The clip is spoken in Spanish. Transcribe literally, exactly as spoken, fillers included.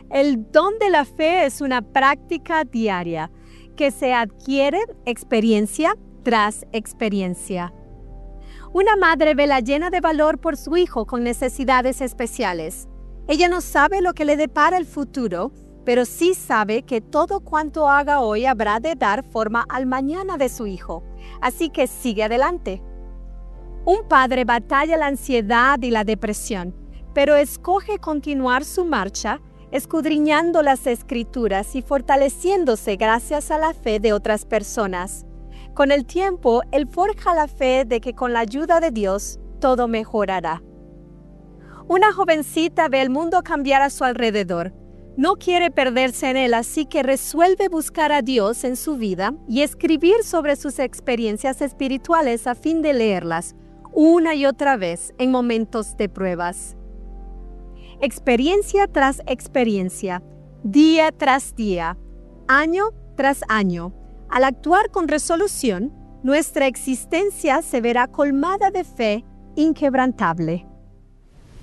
El don de la fe es una práctica diaria que se adquiere experiencia tras experiencia. Una madre vela llena de valor por su hijo con necesidades especiales. Ella no sabe lo que le depara el futuro, pero sí sabe que todo cuanto haga hoy habrá de dar forma al mañana de su hijo. Así que sigue adelante. Un padre batalla la ansiedad y la depresión, pero escoge continuar su marcha, escudriñando las Escrituras y fortaleciéndose gracias a la fe de otras personas. Con el tiempo, él forja la fe de que con la ayuda de Dios, todo mejorará. Una jovencita ve el mundo cambiar a su alrededor. No quiere perderse en él, así que resuelve buscar a Dios en su vida y escribir sobre sus experiencias espirituales a fin de leerlas una y otra vez en momentos de pruebas. Experiencia tras experiencia, día tras día, año tras año, al actuar con resolución, nuestra existencia se verá colmada de fe inquebrantable.